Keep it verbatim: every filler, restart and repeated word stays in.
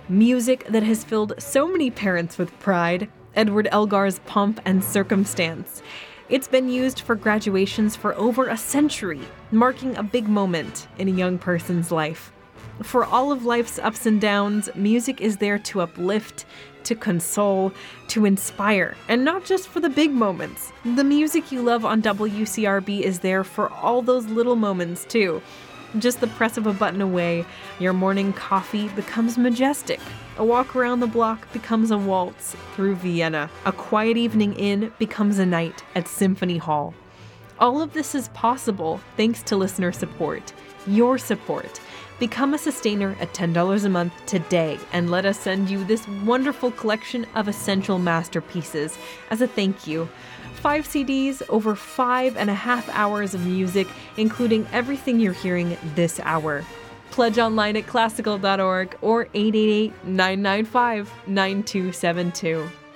Music that has filled so many parents with pride. Edward Elgar's Pomp and Circumstance. It's been used for graduations for over a century, marking a big moment in a young person's life. For all of life's ups and downs, music is there to uplift, to console, to inspire, and not just for the big moments. The music you love on W C R B is there for all those little moments too. Just the press of a button away, your morning coffee becomes majestic. A walk around the block becomes a waltz through Vienna. A quiet evening in becomes a night at Symphony Hall. All of this is possible thanks to listener support. Your support. Become a sustainer at ten dollars a month today and let us send you this wonderful collection of essential masterpieces as a thank you. Five C Ds, over five and a half hours of music, including everything you're hearing this hour. Pledge online at classical dot org or eight eight eight, nine nine five, nine two seven two.